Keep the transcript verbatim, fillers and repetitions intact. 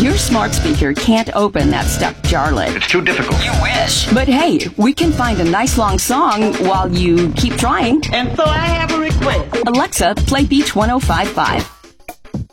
Your smart speaker can't open that stuck jar lid. It's too difficult. You wish. But hey, we can find a nice long song while you keep trying. And so I have a request. Alexa, play Beach one oh five point five.